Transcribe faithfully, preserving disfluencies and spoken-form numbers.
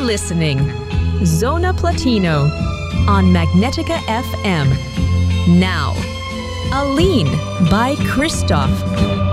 listening. Zona Platino on Magnetica F M. Now, Aline by Christoph.